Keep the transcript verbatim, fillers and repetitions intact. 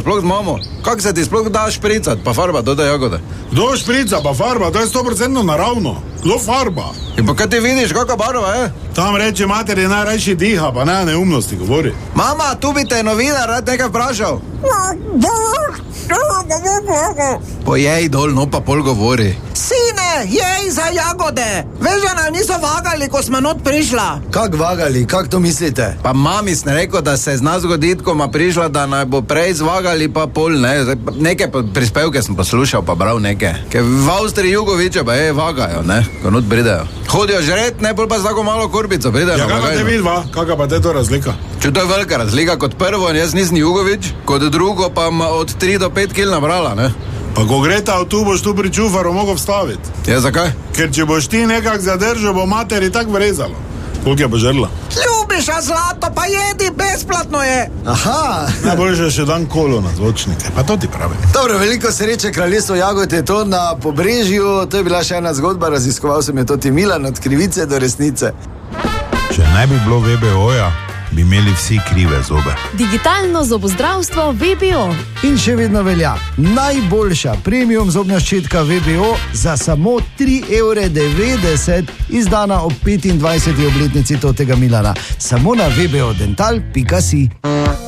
sploh z mamo? Kako se ti sploh da špricat, pa farba, doda jagode? Kdo šprica, pa farba, to je sto procentno naravno. Kdo farba? In pa kaj ti vidiš, kakva barva je? Tam reče mater je najrajši diha, pa ne neumnosti govori. Mama, tu bi te novinar rad nekaj vprašal. Pojej dol, no pa pol govori. Sine, jej za jagode. Veš, da nam niso vagali, ko smo not prišla. Kak vagali, kak to mislite? Pa mami sem rekel, da se zna zgoditi, ko ma prišla, da naj bo prej zvagali, pa pol ne. Neke prispevke sem poslušal, pa bral neke. Ker v Avstriji Jugoviče pa je vagajo, ne, ko not pridejo. Hodijo žret, ne, pol pa z tako malo kurbico pridejo. Ja, kaka te vidva, kaka pa te to razlika? Če to je velika razlika, kot prvo, jaz nisem Jugovič, kot drugo pa od tri do pet kil nabrala, ne. Pa ko gre ta tu, boš tu pri čufaru mogel vstaviti. Ja, zakaj? Ker če boš ti nekak zadržal, bo materi tak vrezalo. Koliko je požrla? Ljubiš, a zlato, pa jedi, besplatno je. Aha. Najboljše še dan kolo na zvočnike, pa to ti pravi. Dobro, veliko sreče, kraljestvo jagod je to na Pobrežju. To je bila še ena zgodba, raziskoval sem je to ti Milan, od krivice do resnice. Če ne bi bilo V B O-ja, bi imeli vsi krive zobe. Digitalno zobozdravstvo V B O. In še vedno velja najboljša premium zobna ščitka V B O za samo tri evre devetdeset, izdana ob petindvajseti obletnici tega Milana. Samo na v b o dental pika si.